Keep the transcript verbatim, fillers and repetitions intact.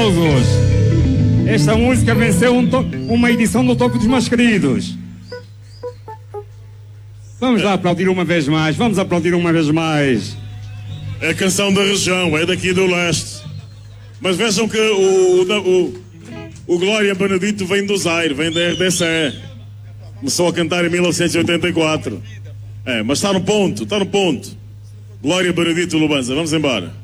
aplausos. Esta música venceu um uma edição do Topo dos Meus Queridos. Vamos lá aplaudir uma vez mais, vamos aplaudir uma vez mais. É a canção da região, é daqui do leste. Mas vejam que o, o, o Glória Benedito vem do Zaire, vem da R D C. Começou a cantar em mil novecentos e oitenta e quatro. É, mas está no ponto, está no ponto. Glória Benedito Lubanza, vamos embora.